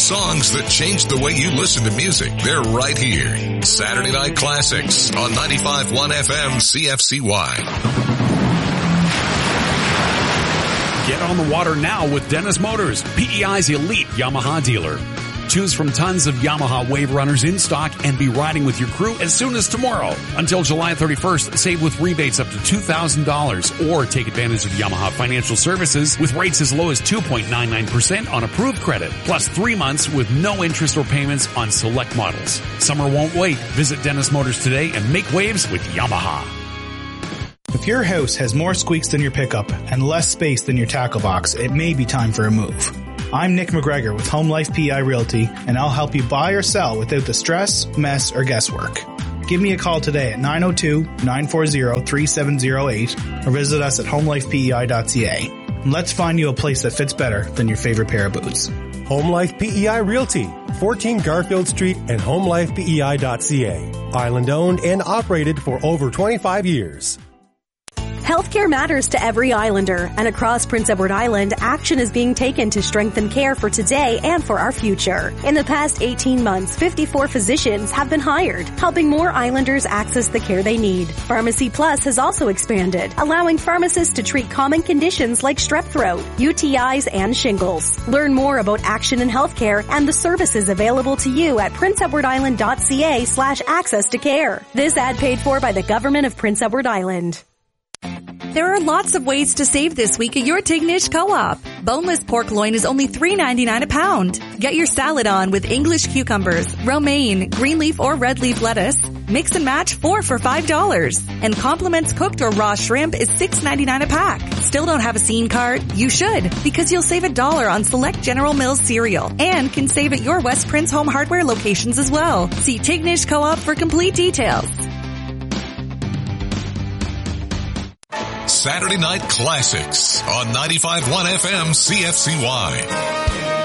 songs that changed the way you listen to music. They're right here. Saturday Night Classics on 95.1 FM CFCY. Get on the water now with Dennis Motors, PEI's elite Yamaha dealer. Choose from tons of Yamaha Wave Runners in stock and be riding with your crew as soon as tomorrow. Until July 31st, save with rebates up to $2,000 or take advantage of Yamaha Financial Services with rates as low as 2.99% on approved credit, plus 3 months with no interest or payments on select models. Summer won't wait. Visit Dennis Motors today and make waves with Yamaha. If your house has more squeaks than your pickup and less space than your tackle box, it may be time for a move. I'm Nick McGregor with Home Life PEI Realty, and I'll help you buy or sell without the stress, mess, or guesswork. Give me a call today at 902-940-3708 or visit us at homelifepei.ca. And let's find you a place that fits better than your favorite pair of boots. Home Life PEI Realty, 14 Garfield Street and homelifepei.ca. Island owned and operated for over 25 years. Healthcare matters to every Islander, and across Prince Edward Island, action is being taken to strengthen care for today and for our future. In the past 18 months, 54 physicians have been hired, helping more Islanders access the care they need. Pharmacy Plus has also expanded, allowing pharmacists to treat common conditions like strep throat, UTIs, and shingles. Learn more about action in healthcare and the services available to you at princeedwardisland.ca/access to care. This ad paid for by the Government of Prince Edward Island. There are lots of ways to save this week at your Tignish Co-op. Boneless pork loin is only $3.99 a pound. Get your salad on with English cucumbers, romaine, green leaf or red leaf lettuce. Mix and match 4 for $5. And compliments cooked or raw shrimp is $6.99 a pack. Still don't have a scene card? You should, because you'll save $1 on select General Mills cereal and can save at your West Prince Home Hardware locations as well. See Tignish Co-op for complete details. Saturday Night Classics on 95.1 FM CFCY.